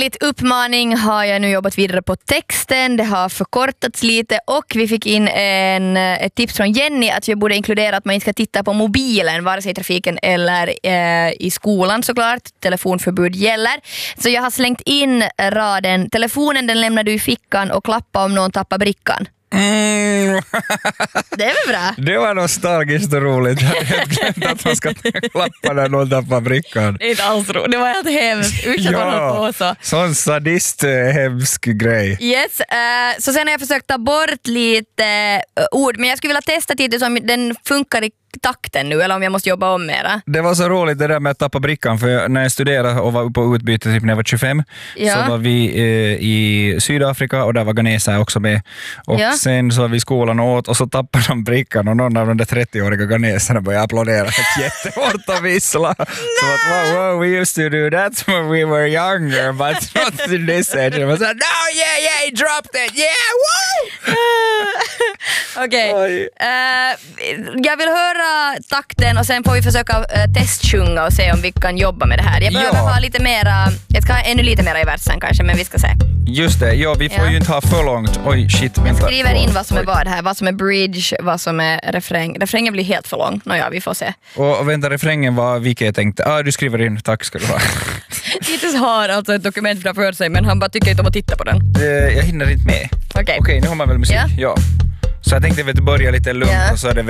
enligt uppmaning har jag nu jobbat vidare på texten. Det har förkortats lite och vi fick in ett tips från Jenny att jag borde inkludera att man inte ska titta på mobilen vare sig i trafiken eller i skolan såklart. Telefonförbud gäller. Så jag har slängt in raden: telefonen den lämnar du i fickan och klappa om någon tappar brickan. Det är väl bra? Det var nostalgiskt och roligt. Jag hade helt glömt att man ska klappa när någon tappar brickan. Det är inte alls roligt. Det var helt hemskt. Sån sadist hemsk grej. Yes, så sen har jag försökt ta bort lite ord, men jag skulle vilja testa lite som den funkar i takten nu, eller om jag måste jobba om mera. Det var så roligt det där med att tappa brickan, för när jag studerade och var på utbyte typ när jag var 25 så var vi i Sydafrika och där var ghaneser också med. Och sen så var vi i skolan och åt och så tappade de brickan och någon av de där 30-åriga ghaneserna började applådera jättehårt och vissla. Så att wow, we used to do that when we were younger, but not in this age. Och så no, yeah, he dropped it, yeah, woo! Okej. Jag vill höra takten och sen får vi försöka testsjunga och se om vi kan jobba med det här. Jag behöver ha lite mera, jag ska ha ännu lite mera i versen kanske, men vi ska se. Just det, vi får ju inte ha för långt. Oj, shit, vänta. Jag skriver in vad som är vad här, vad som är bridge, vad som är refräng. Refrängen blir helt för lång. Nåja, vi får se. Och vänta, refrängen var vilket jag tänkte. Du skriver in, tack ska du ha. Titus har alltså ett dokument framför sig, men han bara tycker inte om att titta på den. Jag hinner inte med. Okej, nu har man väl musik. Ja. Så jag tänkte att vi börjar lite lugnt och så är det